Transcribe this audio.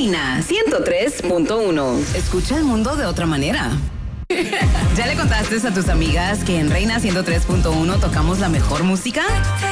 Reina 103.1. Escucha el mundo de otra manera. ¿Ya le contaste a tus amigas que en Reina 103.1 tocamos la mejor música?